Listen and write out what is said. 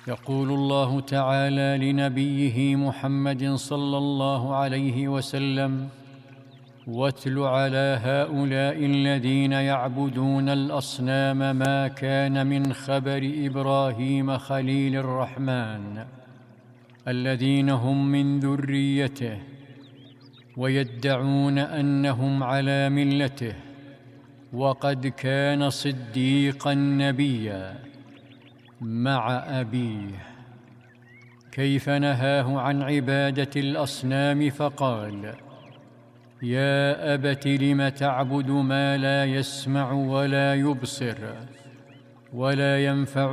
يقول الله تعالى لنبيه محمد صلى الله عليه وسلم: واتل على هؤلاء الذين يعبدون الأصنام ما كان من خبر إبراهيم خليل الرحمن الذين هم من ذريته ويدعون أنهم على ملته، وقد كان صديقا نبيا مع أبيه. كيف نهاه عن عبادة الأصنام فقال: يا أبت لم تعبد ما لا يسمع ولا يبصر ولا ينفع